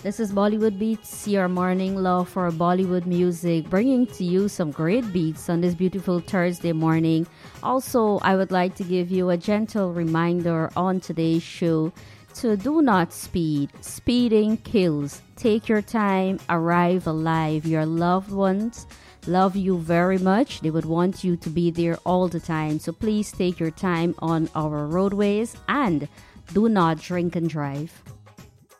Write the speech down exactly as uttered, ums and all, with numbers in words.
This is Bollywood Beats, your morning love for Bollywood music, bringing to you some great beats on this beautiful Thursday morning. Also, I would like to give you a gentle reminder on today's show to do not speed. Speeding kills. Take your time, arrive alive. Your loved ones love you very much. They would want you to be there all the time. So please take your time on our roadways and do not drink and drive.